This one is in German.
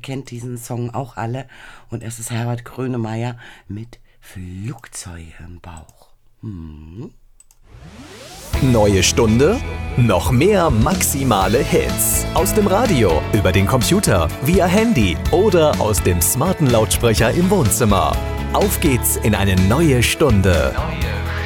kennt diesen Song auch alle. Und es ist Herbert Grönemeyer mit Flugzeuge im Bauch. Neue Stunde, noch mehr maximale Hits. Aus dem Radio, über den Computer, via Handy oder aus dem smarten Lautsprecher im Wohnzimmer. Auf geht's in eine neue Stunde.